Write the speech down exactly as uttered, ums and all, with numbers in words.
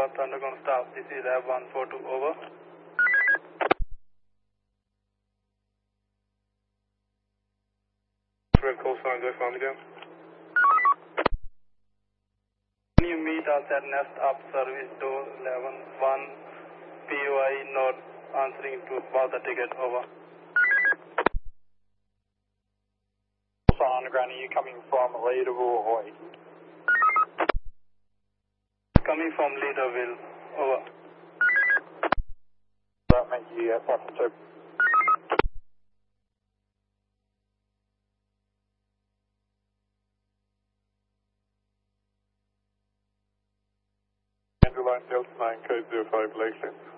Bus underground staff. This is Lab one four two, over. Call sign, go find again. Can you meet us at Nest Up Service Door eleven one P O I not answering to about the ticket, over. Underground, are you coming from Leaderville or Hoy? Coming from Leaderville, over. That means you have to. Andrew Line Delta nine, code zero five, Lakeland.